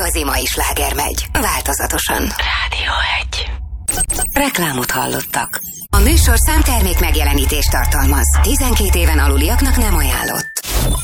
igazi mai sláger megy, változatosan. Rádió 1. Reklámot hallottak. A műsorszám termék megjelenítést tartalmaz. 12 éven aluliaknak nem ajánlott.